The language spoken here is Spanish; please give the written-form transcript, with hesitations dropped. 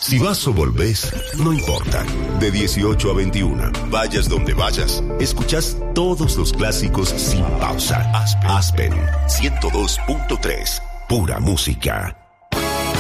Si vas o volvés, no importa. De 18 a 21, vayas donde vayas, escuchás todos los clásicos sin pausa. Aspen 102.3, pura música.